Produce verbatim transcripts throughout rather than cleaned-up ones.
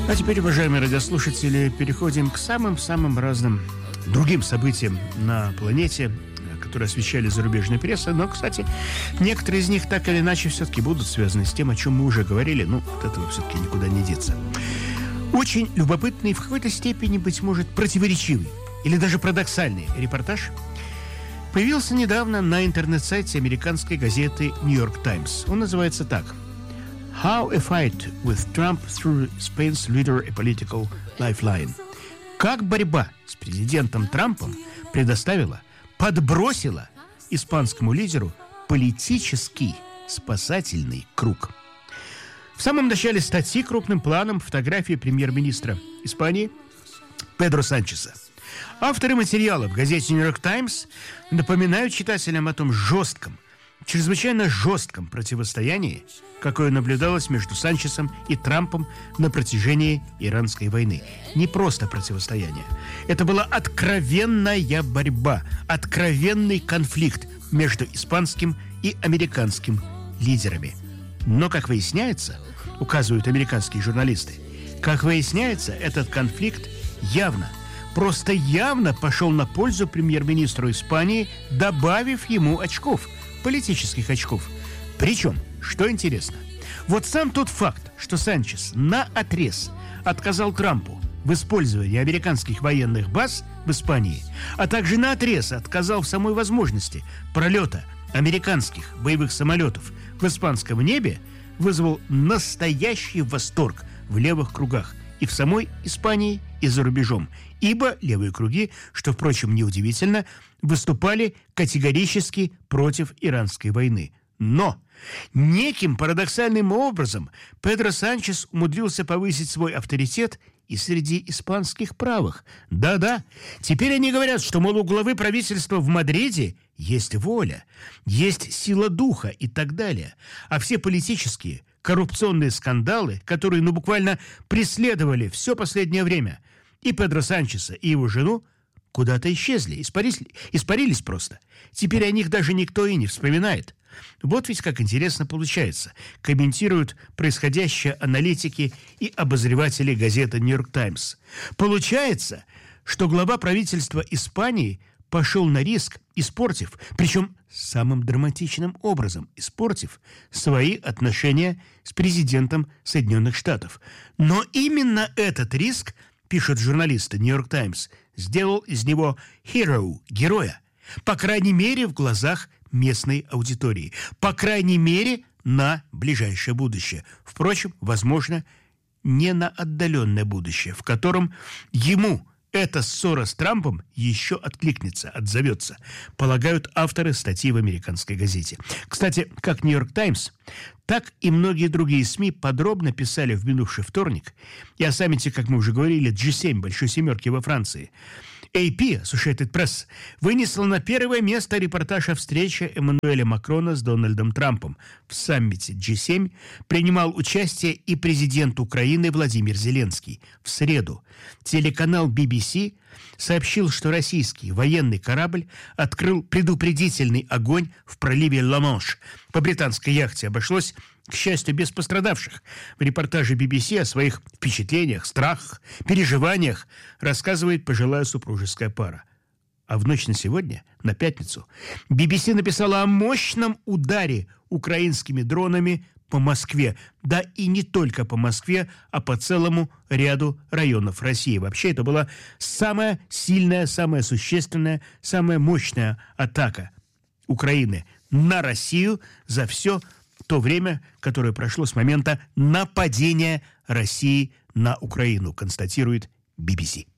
А теперь, уважаемые радиослушатели, переходим к самым-самым разным другим событиям на планете, которые освещали зарубежная пресса. Но, кстати, некоторые из них так или иначе все-таки будут связаны с тем, о чем мы уже говорили. Ну, от этого все-таки никуда не деться. Очень любопытный, в какой-то степени, быть может, противоречивый или даже парадоксальный репортаж появился недавно на интернет-сайте американской газеты New York Times. Он называется так: How a fight with Trump through Spain's leader a political lifeline. Как борьба с президентом Трампом предоставила, подбросила испанскому лидеру политический спасательный круг. В самом начале статьи крупным планом фотографии премьер-министра Испании Педро Санчеса. Авторы материала в газете New York Times напоминают читателям о том жестком, чрезвычайно жестком противостоянии, какое наблюдалось между Санчесом и Трампом на протяжении Иранской войны. Не просто противостояние. Это была откровенная борьба, откровенный конфликт между испанским и американским лидерами. Но, как выясняется, указывают американские журналисты, как выясняется, этот конфликт явно, просто явно пошел на пользу премьер-министру Испании, добавив ему очков, политических очков. Причем, что интересно, вот сам тот факт, что Санчес наотрез отказал Трампу в использовании американских военных баз в Испании, а также наотрез отказал в самой возможности пролета американских боевых самолетов в испанском небе, вызвал настоящий восторг в левых кругах и в самой Испании, и за рубежом. Ибо левые круги, что, впрочем, неудивительно, выступали категорически против иранской войны. Но неким парадоксальным образом Педро Санчес умудрился повысить свой авторитет и среди испанских правых. Да-да, теперь они говорят, что, мол, у главы правительства в Мадриде есть воля, есть сила духа и так далее. А все политические, коррупционные скандалы, которые, ну, буквально преследовали все последнее время и Педро Санчеса, и его жену, куда-то исчезли, испарились, испарились просто. Теперь о них даже никто и не вспоминает. Вот ведь как интересно получается, комментируют происходящее аналитики и обозреватели газеты New York Times. Получается, что глава правительства Испании пошел на риск, испортив, причем самым драматичным образом испортив свои отношения с президентом Соединенных Штатов. Но именно этот риск, пишут журналисты New York Times, сделал из него hero, героя. По крайней мере, в глазах местной аудитории. По крайней мере, на ближайшее будущее. Впрочем, возможно, не на отдаленное будущее, в котором ему эта ссора с Трампом еще откликнется, отзовется, полагают авторы статьи в американской газете. Кстати, как New York Times, так и многие другие СМИ подробно писали в минувший вторник и о саммите, как мы уже говорили, джи семь, Большой Семерки во Франции. эй пи, Associated Press, вынесла на первое место репортаж о встрече Эммануэля Макрона с Дональдом Трампом. В саммите джи семь принимал участие и президент Украины Владимир Зеленский. В среду телеканал би би си сообщил, что российский военный корабль открыл предупредительный огонь в проливе Ла-Манш. По британской яхте обошлось, к счастью, без пострадавших. В репортаже би би си о своих впечатлениях, страхах, переживаниях рассказывает пожилая супружеская пара. А в ночь на сегодня, на пятницу, би би си написала о мощном ударе украинскими дронами по Москве. Да и не только по Москве, а по целому ряду районов России. Вообще, это была самая сильная, самая существенная, самая мощная атака Украины на Россию за все то время, которое прошло с момента нападения России на Украину, констатирует би би си.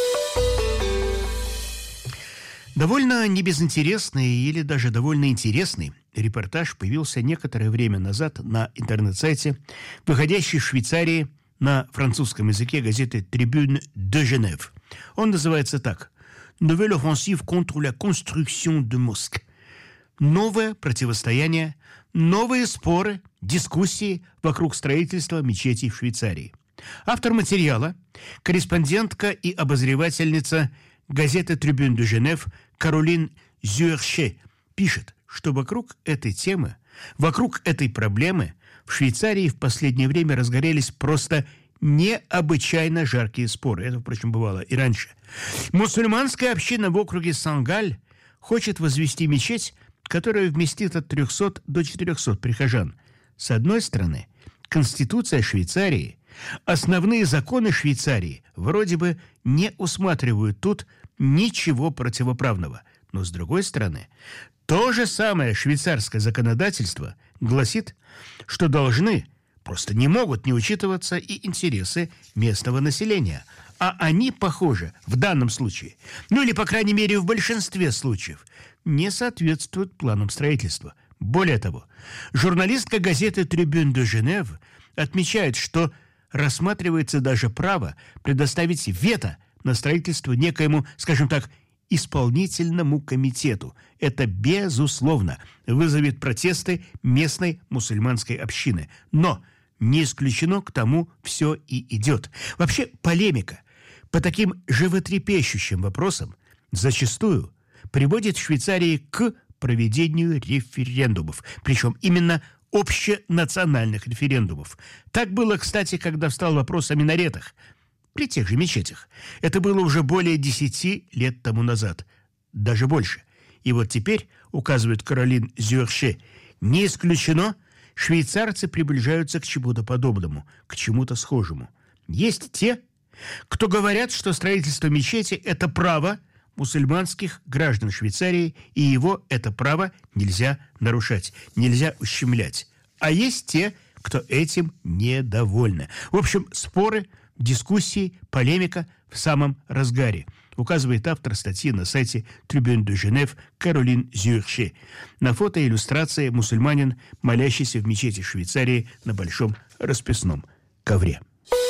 Довольно небезынтересный или даже довольно интересный репортаж появился некоторое время назад на интернет-сайте, выходящей в Швейцарии на французском языке газеты «Tribune de Genève». Он называется так: «Nouvelle offensive contre la construction de Moscou». Новое противостояние, новые споры, дискуссии вокруг строительства мечетей в Швейцарии. Автор материала – корреспондентка и обозревательница газеты «Tribune de Genève» Каролин Зюэрше пишет, что вокруг этой темы, вокруг этой проблемы в Швейцарии в последнее время разгорелись просто необычайно жаркие споры. Это, впрочем, бывало и раньше. Мусульманская община в округе Сангаль хочет возвести мечеть, которая вместит от трехсот до четырехсот прихожан. С одной стороны, Конституция Швейцарии, основные законы Швейцарии вроде бы не усматривают тут ничего противоправного. Но с другой стороны, то же самое швейцарское законодательство гласит, что должны, просто не могут не учитываться и интересы местного населения. А они, похоже, в данном случае, ну или, по крайней мере, в большинстве случаев, не соответствуют планам строительства. Более того, журналистка газеты «Трибюн де Женев» отмечает, что рассматривается даже право предоставить вето на строительство некоему, скажем так, исполнительному комитету. Это, безусловно, вызовет протесты местной мусульманской общины. Но не исключено, к тому все и идет. Вообще, полемика по таким животрепещущим вопросам зачастую приводит в Швейцарии к проведению референдумов. Причем именно общенациональных референдумов. Так было, кстати, когда встал вопрос о минаретах при тех же мечетях. Это было уже более десяти лет тому назад. Даже больше. И вот теперь, указывает Каролин Зюрше, не исключено, швейцарцы приближаются к чему-то подобному, к чему-то схожему. Есть те, кто говорят, что строительство мечети – это право мусульманских граждан Швейцарии, и его, это право, нельзя нарушать, нельзя ущемлять. А есть те, кто этим недовольны. В общем, споры, дискуссии, полемика в самом разгаре, указывает автор статьи на сайте «Трибюн де Женев» Каролин Зюрше. На фото иллюстрация мусульманин, молящийся в мечети Швейцарии на большом расписном ковре.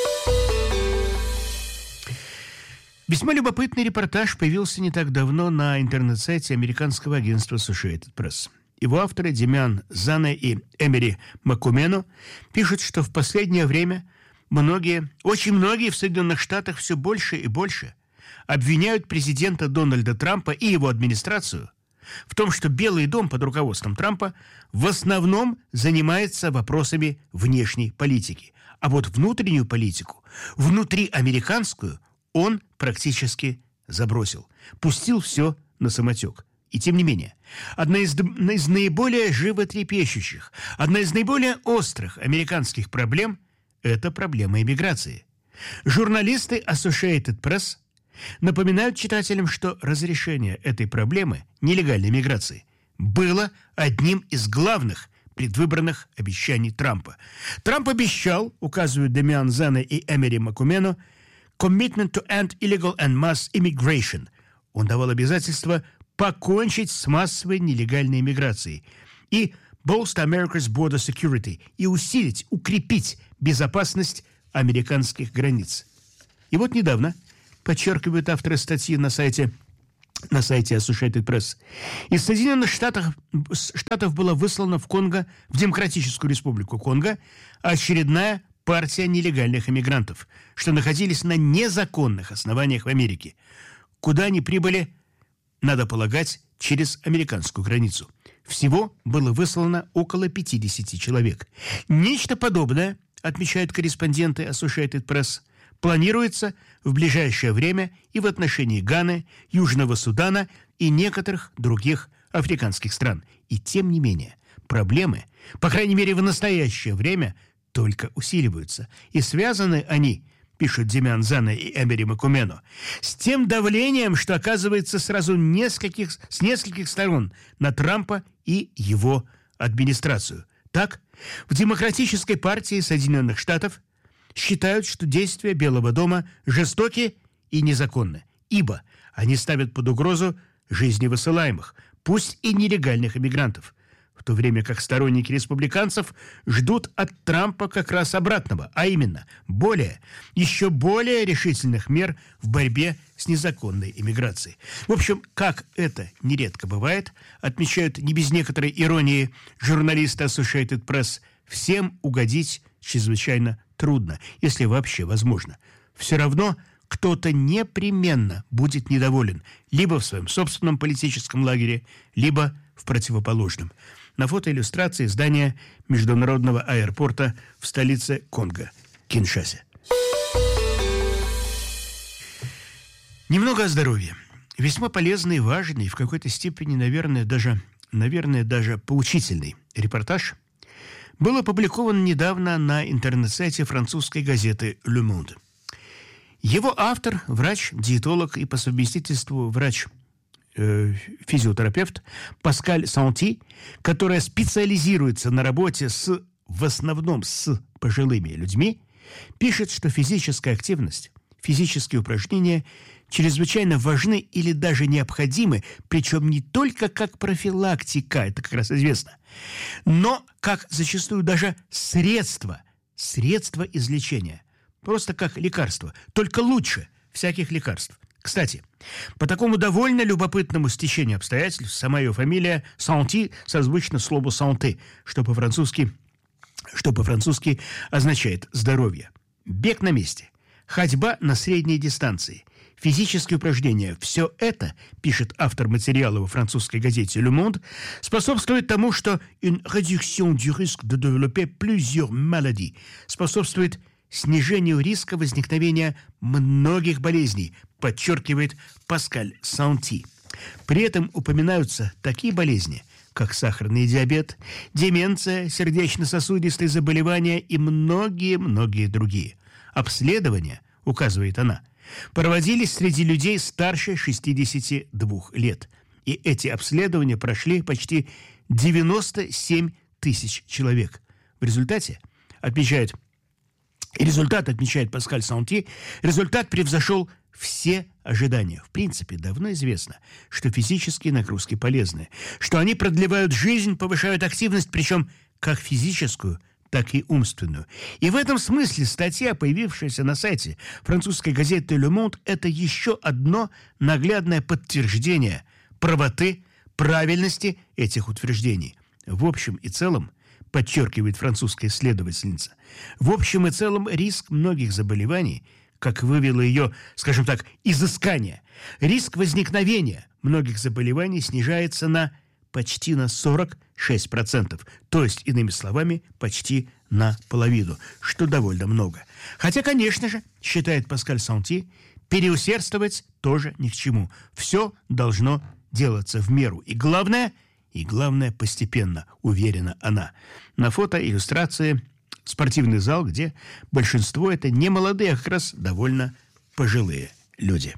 Весьма любопытный репортаж появился не так давно на интернет-сайте американского агентства Associated Press. Его авторы Демиан Зане и Эмери Макумено пишут, что в последнее время многие, очень многие в Соединенных Штатах все больше и больше обвиняют президента Дональда Трампа и его администрацию в том, что Белый дом под руководством Трампа в основном занимается вопросами внешней политики. А вот внутреннюю политику, внутриамериканскую, он практически забросил. Пустил все на самотек. И тем не менее, одна из, из наиболее животрепещущих, одна из наиболее острых американских проблем – это проблема иммиграции. Журналисты Associated Press напоминают читателям, что разрешение этой проблемы, нелегальной миграции, было одним из главных предвыборных обещаний Трампа. Трамп обещал, указывают Демиан Зане и Эмери Макумено, commitment to end illegal and mass immigration. Он давал обязательство покончить с массовой нелегальной иммиграцией и bolster America's border security и усилить, укрепить безопасность американских границ. И вот недавно, подчеркивают авторы статьи на сайте, на сайте Associated Press, из Соединенных Штатов, Штатов была выслана в Конго, в Демократическую Республику Конго, очередная партия нелегальных иммигрантов, что находились на незаконных основаниях в Америке, куда они прибыли, надо полагать, через американскую границу. Всего было выслано около пятидесяти человек. Нечто подобное, отмечают корреспонденты Associated Press, планируется в ближайшее время и в отношении Ганы, Южного Судана и некоторых других африканских стран. И тем не менее, проблемы, по крайней мере в настоящее время, только усиливаются. И связаны они, пишут Демиан Зане и Эмери Макумено, с тем давлением, что оказывается сразу нескольких, с нескольких сторон на Трампа и его администрацию. Так, в Демократической партии Соединенных Штатов считают, что действия Белого дома жестоки и незаконны, ибо они ставят под угрозу жизни высылаемых, пусть и нелегальных иммигрантов, в то время как сторонники республиканцев ждут от Трампа как раз обратного, а именно более, еще более решительных мер в борьбе с незаконной иммиграцией. В общем, как это нередко бывает, отмечают не без некоторой иронии журналисты Associated Press, всем угодить чрезвычайно трудно, если вообще возможно. Все равно кто-то непременно будет недоволен либо в своем собственном политическом лагере, либо в противоположном. На фотоиллюстрации здания международного аэропорта в столице Конго, Киншасе. Немного о здоровье. Весьма полезный, важный, в какой-то степени, наверное, даже, наверное, даже поучительный репортаж был опубликован недавно на интернет-сайте французской газеты «Le Monde». Его автор – врач-диетолог и по совместительству врач-физиотерапевт Паскаль Санти, которая специализируется на работе с, в основном с пожилыми людьми, пишет, что физическая активность, физические упражнения чрезвычайно важны или даже необходимы, причем не только как профилактика, это как раз известно, но как зачастую даже средство, средство излечения, просто как лекарство, только лучше всяких лекарств. Кстати, по такому довольно любопытному стечению обстоятельств сама ее фамилия Санти созвучна слову «санté», что по-французски, что по-французски означает «здоровье». Бег на месте, ходьба на средней дистанции, физические упражнения – все это, пишет автор материала во французской газете «Le Monde», способствует тому, что «une réduction du risque de développer plusieurs maladies» способствует снижению риска возникновения многих болезней, подчеркивает Паскаль Санти. При этом упоминаются такие болезни, как сахарный диабет, деменция, сердечно-сосудистые заболевания и многие-многие другие. Обследования, указывает она, проводились среди людей старше шестидесяти двух лет. И эти обследования прошли почти девяносто семь тысяч человек. В результате, отмечает, результат, отмечает Паскаль Санти, результат превзошел все ожидания. В принципе, давно известно, что физические нагрузки полезны, что они продлевают жизнь, повышают активность, причем как физическую, так и умственную. И в этом смысле статья, появившаяся на сайте французской газеты «Le Monde», это еще одно наглядное подтверждение правоты, правильности этих утверждений. В общем и целом, подчеркивает французская исследовательница, в общем и целом риск многих заболеваний, как вывело ее, скажем так, изыскание, риск возникновения многих заболеваний снижается на почти на сорок шесть процентов, то есть, иными словами, почти наполовину, что довольно много. Хотя, конечно же, считает Паскаль Санти, переусердствовать тоже ни к чему. Все должно делаться в меру. И главное, и главное, постепенно, уверена она. На фото иллюстрации спортивный зал, где большинство это не молодые, а как раз довольно пожилые люди.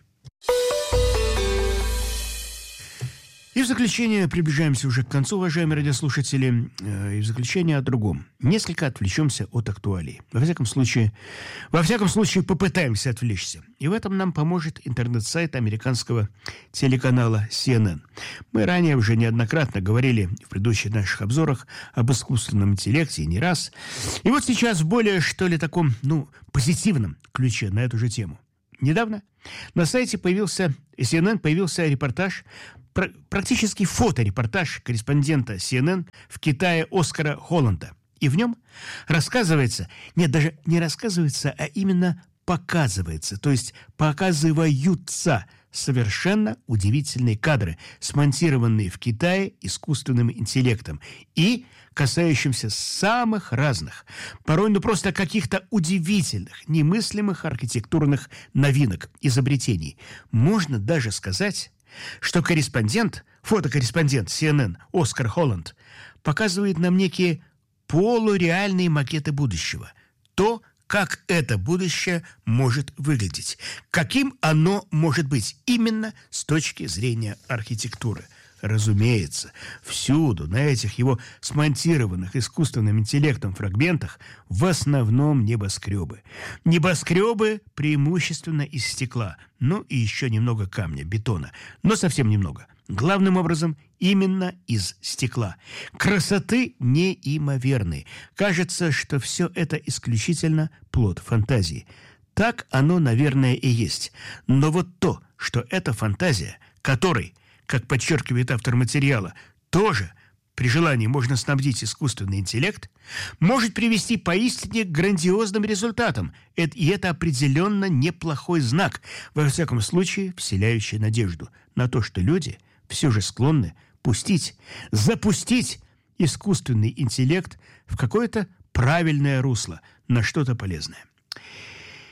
И в заключение, приближаемся уже к концу, уважаемые радиослушатели, и в заключение о другом. Несколько отвлечемся от актуалий. Во всяком случае, во всяком случае попытаемся отвлечься. И в этом нам поможет интернет-сайт американского телеканала си эн эн. Мы ранее уже неоднократно говорили в предыдущих наших обзорах об искусственном интеллекте, не раз. И вот сейчас в более, что ли, таком, ну, позитивном ключе на эту же тему. Недавно на сайте появился, си эн эн появился репортаж, практически фоторепортаж корреспондента си эн эн в Китае Оскара Холланда. И в нем рассказывается, нет, даже не рассказывается, а именно показывается, то есть показываются совершенно удивительные кадры, смонтированные в Китае искусственным интеллектом и касающимся самых разных, порой ну просто каких-то удивительных, немыслимых архитектурных новинок, изобретений. Можно даже сказать, что корреспондент, фотокорреспондент си эн эн Оскар Холланд показывает нам некие полуреальные макеты будущего. То, как это будущее может выглядеть, каким оно может быть именно с точки зрения архитектуры. Разумеется, всюду на этих его смонтированных искусственным интеллектом фрагментах в основном небоскребы. Небоскребы преимущественно из стекла, ну и еще немного камня, бетона, но совсем немного. Главным образом именно из стекла. Красоты неимоверные. Кажется, что все это исключительно плод фантазии. Так оно, наверное, и есть. Но вот то, что это фантазия, которой, как подчеркивает автор материала, тоже при желании можно снабдить искусственный интеллект, может привести поистине к грандиозным результатам. И это определенно неплохой знак, во всяком случае, вселяющий надежду на то, что люди все же склонны пустить, запустить искусственный интеллект в какое-то правильное русло, на что-то полезное.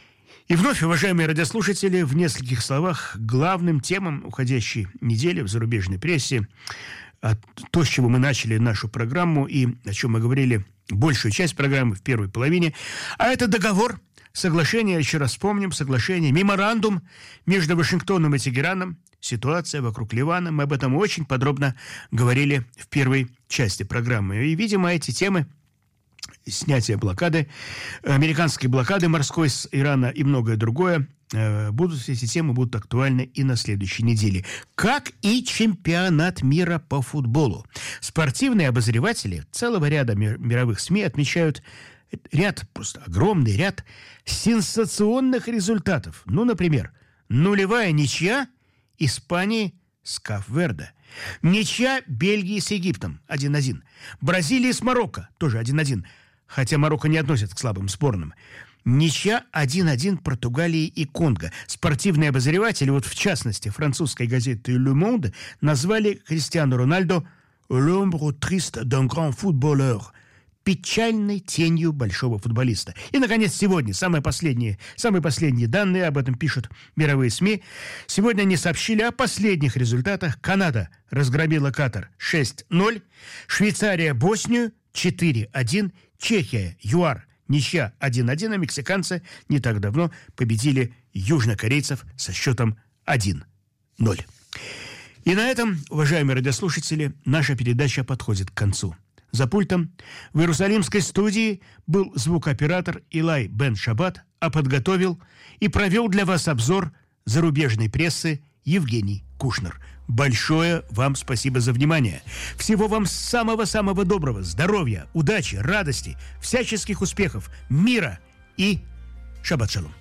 И вновь, уважаемые радиослушатели, в нескольких словах главным темам уходящей недели в зарубежной прессе, а то, с чего мы начали нашу программу и о чем мы говорили большую часть программы в первой половине, а это договор, соглашение, еще раз вспомним, соглашение, меморандум между Вашингтоном и Тегераном, ситуация вокруг Ливана. Мы об этом очень подробно говорили в первой части программы. И, видимо, эти темы, снятие блокады, американской блокады морской с Ирана и многое другое, будут, эти темы будут актуальны и на следующей неделе. Как и чемпионат мира по футболу. Спортивные обозреватели целого ряда мировых СМИ отмечают ряд, просто огромный ряд сенсационных результатов. Ну, например, нулевая ничья Испании с Кап-Верде. Ничья Бельгии с Египтом один один. Бразилии с Марокко тоже один один. Хотя Марокко не относят к слабым сборным. Ничья один один Португалии и Конго. Спортивные обозреватели, вот в частности французской газеты «Le Monde», назвали Криштиану Роналду «l'ombre triste d'un grand footballeur», печальной тенью большого футболиста. И, наконец, сегодня самые последние, самые последние данные, об этом пишут мировые СМИ. Сегодня они сообщили о последних результатах. Канада разгромила Катар шесть ноль, Швейцария Боснию четыре один, Чехия ЮАР ничья один один, а мексиканцы не так давно победили южнокорейцев со счетом один ноль. И на этом, уважаемые радиослушатели, наша передача подходит к концу. За пультом в Иерусалимской студии был звукооператор Илай Бен Шаббат, а подготовил и провел для вас обзор зарубежной прессы Евгений Кушнер. Большое вам спасибо за внимание. Всего вам самого-самого доброго, здоровья, удачи, радости, всяческих успехов, мира и шаббат шалом.